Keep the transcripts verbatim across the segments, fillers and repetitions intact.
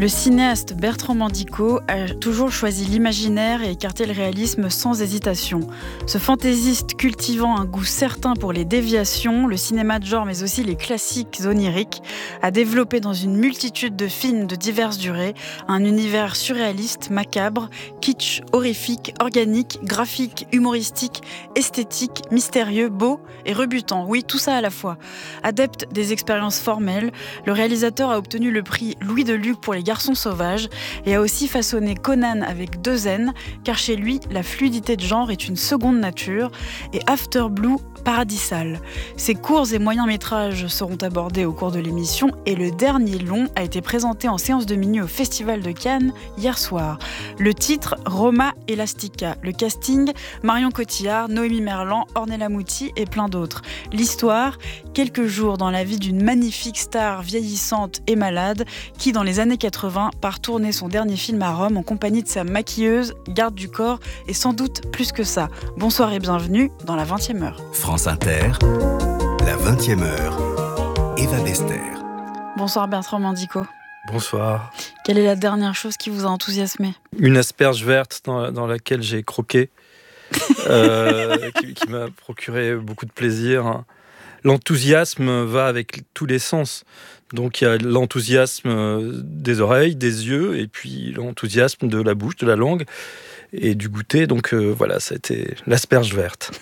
Le cinéaste Bertrand Mandico a toujours choisi l'imaginaire et écarté le réalisme sans hésitation. Ce fantaisiste cultivant un goût certain pour les déviations, le cinéma de genre mais aussi les classiques oniriques, a développé dans une multitude de films de diverses durées un univers surréaliste, macabre, kitsch, horrifique, organique, graphique, humoristique, esthétique, mystérieux, beau et rebutant. Oui, tout ça à la fois. Adepte des expériences formelles, le réalisateur a obtenu le prix Louis de Luc pour les garçons sauvages et a aussi façonné Conan avec deux N, car chez lui, la fluidité de genre est une seconde nature, et After Blue paradisal. Ses courts et moyens métrages seront abordés au cours de l'émission et le dernier long a été présenté en séance de minuit au Festival de Cannes hier soir. Le titre, Roma Elastica. Le casting, Marion Cotillard, Noémie Merlan, Ornella Muti et plein d'autres. L'histoire, quelques jours dans la vie d'une magnifique star vieillissante et malade qui, dans les années quatre-vingts, part tourner son dernier film à Rome en compagnie de sa maquilleuse, garde du corps et sans doute plus que ça. Bonsoir et bienvenue dans la vingtième heure. France Inter, la vingtième heure, Eva Bester. Bonsoir Bertrand Mandico. Bonsoir. Quelle est la dernière chose qui vous a enthousiasmé ? Une asperge verte dans, dans laquelle j'ai croqué, euh, qui, qui m'a procuré beaucoup de plaisir. L'enthousiasme va avec tous les sens. Donc il y a l'enthousiasme des oreilles, des yeux, et puis l'enthousiasme de la bouche, de la langue et du goûter. Donc euh, voilà, ça a été l'asperge verte.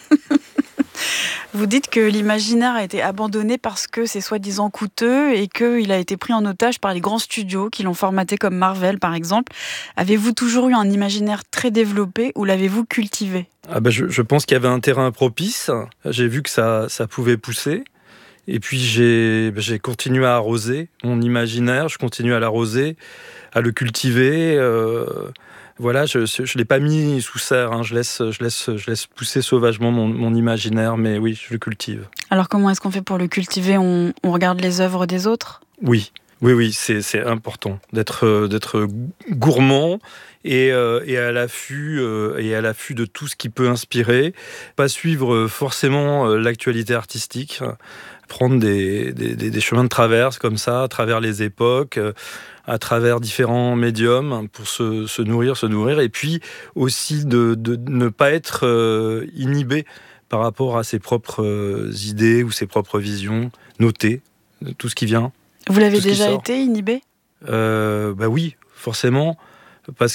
Vous dites que l'imaginaire a été abandonné parce que c'est soi-disant coûteux et qu'il a été pris en otage par les grands studios qui l'ont formaté comme Marvel par exemple. Avez-vous toujours eu un imaginaire très développé ou l'avez-vous cultivé ? ah ben je, je pense qu'il y avait un terrain propice. J'ai vu que ça, ça pouvait pousser. Et puis j'ai, j'ai continué à arroser mon imaginaire, je continue à l'arroser, à le cultiver. Euh, voilà, je ne l'ai pas mis sous serre, hein. je, laisse, je, laisse, je laisse pousser sauvagement mon, mon imaginaire, mais oui, je le cultive. Alors comment est-ce qu'on fait pour le cultiver ? on, on regarde les œuvres des autres ? Oui, oui, oui, c'est, c'est important d'être, d'être gourmand et, euh, et, à l'affût, euh, et à l'affût de tout ce qui peut inspirer. Pas suivre forcément l'actualité artistique, prendre des, des, des chemins de traverse comme ça, à travers les époques, à travers différents médiums pour se, se nourrir, se nourrir, et puis aussi de, de ne pas être euh, inhibé par rapport à ses propres euh, idées ou ses propres visions, noter tout ce qui vient. Vous l'avez déjà été inhibé ? euh, Bah oui, forcément, parce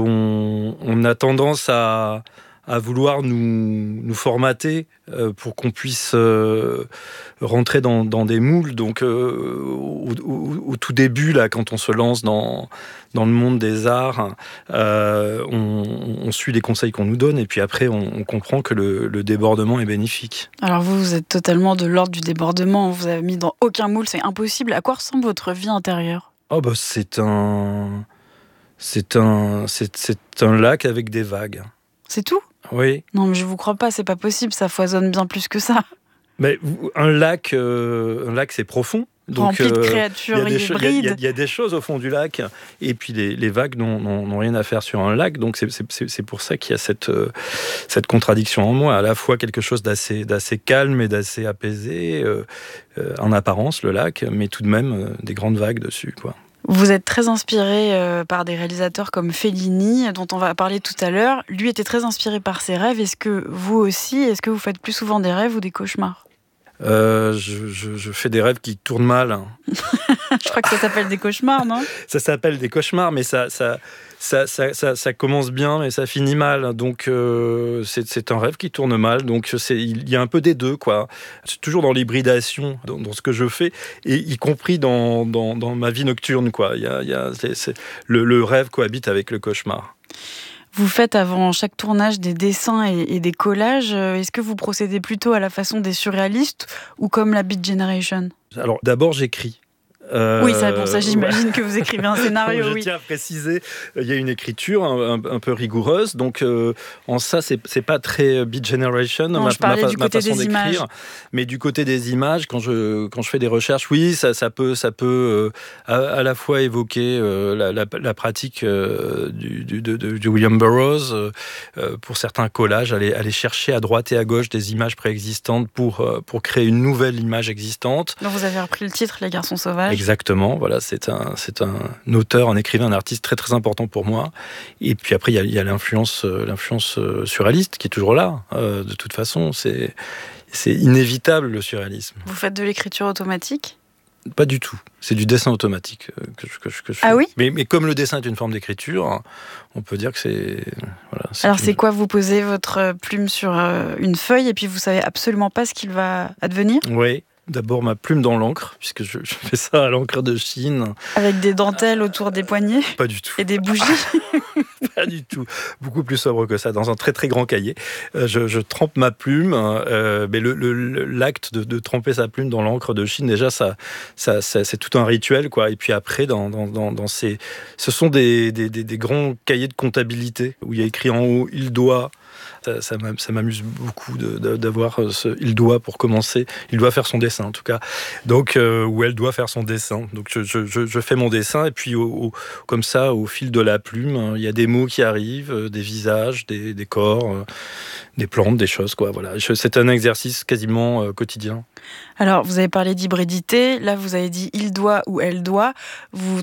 qu'on on a tendance à... à vouloir nous, nous formater euh, pour qu'on puisse euh, rentrer dans, dans des moules. Donc, euh, au, au, au tout début, là, quand on se lance dans, dans le monde des arts, euh, on, on suit les conseils qu'on nous donne et puis après, on, on comprend que le, le débordement est bénéfique. Alors vous, vous êtes totalement de l'ordre du débordement. On vous a mis dans aucun moule, c'est impossible. À quoi ressemble votre vie intérieure ? Oh bah, c'est un... C'est un, c'est, c'est un lac avec des vagues. C'est tout ? Oui. Non, mais je vous crois pas, c'est pas possible, ça foisonne bien plus que ça. Mais un lac, euh, un lac c'est profond. Donc, rempli de créatures euh, hybrides. Il y, y, y a des choses au fond du lac, et puis les, les vagues n'ont, n'ont, n'ont rien à faire sur un lac. Donc c'est, c'est, c'est pour ça qu'il y a cette, euh, cette contradiction en moi. À la fois quelque chose d'assez, d'assez calme et d'assez apaisé, euh, euh, en apparence le lac, mais tout de même euh, des grandes vagues dessus, quoi. Vous êtes très inspiré euh, par des réalisateurs comme Fellini, dont on va parler tout à l'heure. Lui était très inspiré par ses rêves. Est-ce que vous aussi, est-ce que vous faites plus souvent des rêves ou des cauchemars ? euh, je, je, je fais des rêves qui tournent mal. Je crois que ça s'appelle des cauchemars, non ? Ça s'appelle des cauchemars, mais ça, ça, ça, ça, ça, ça commence bien, mais ça finit mal. Donc, euh, c'est, c'est un rêve qui tourne mal. Donc, c'est, il y a un peu des deux, quoi. C'est toujours dans l'hybridation, dans, dans ce que je fais, et y compris dans, dans, dans ma vie nocturne, quoi. Il y a, il y a, c'est, c'est, le, le rêve cohabite avec le cauchemar. Vous faites avant chaque tournage des dessins et, et des collages. Est-ce que vous procédez plutôt à la façon des surréalistes ou comme la Beat Generation ? Alors, d'abord, j'écris. Euh, oui, ça, bon, ça j'imagine que vous écrivez un scénario. Je oui. tiens à préciser, il y a une écriture un, un, un peu rigoureuse, donc euh, en ça, c'est, c'est pas très Beat Generation, non, ma, je parlais ma, du ma côté façon des d'écrire. Images. Mais du côté des images, quand je, quand je fais des recherches, oui, ça, ça peut, ça peut euh, à, à la fois évoquer euh, la, la, la pratique euh, du, du, de, de William Burroughs, euh, pour certains collages, aller, aller chercher à droite et à gauche des images préexistantes pour, euh, pour créer une nouvelle image existante. Donc vous avez repris le titre, Les Garçons Sauvages. Exactement, voilà, c'est un, c'est un auteur, un écrivain, un artiste très très important pour moi. Et puis après, il y a, il y a l'influence, l'influence surréaliste qui est toujours là. Euh, de toute façon, c'est, c'est inévitable le surréalisme. Vous faites de l'écriture automatique ? Pas du tout. C'est du dessin automatique que je, que je, que je fais. Ah oui ? mais, mais comme le dessin est une forme d'écriture, on peut dire que c'est... Voilà, c'est Alors une... c'est quoi ? Vous posez votre plume sur une feuille et puis vous savez absolument pas ce qu'il va advenir ? Oui. D'abord ma plume dans l'encre, puisque je, je fais ça à l'encre de Chine. Avec des dentelles autour des poignets ? Pas du tout. Et des bougies ? Pas du tout. Beaucoup plus sobre que ça, dans un très très grand cahier. Euh, je, je trempe ma plume, euh, mais le, le, l'acte de, de tremper sa plume dans l'encre de Chine, déjà, ça, ça, ça, c'est tout un rituel, quoi. Et puis après, dans, dans, dans, dans ces... ce sont des, des, des, des grands cahiers de comptabilité, où il y a écrit en haut « il doit ». Ça, ça, ça m'amuse beaucoup de, de, d'avoir ce il doit pour commencer. Il doit faire son dessin, en tout cas. Donc, euh, ou elle doit faire son dessin. Donc, je, je, je fais mon dessin, et puis, au, au, comme ça, au fil de la plume, il y a des mots qui arrivent, des visages, des, des corps, des plantes, des choses, quoi. Voilà. C'est un exercice quasiment euh, quotidien. Alors, vous avez parlé d'hybridité. Là, vous avez dit il doit ou elle doit. Vous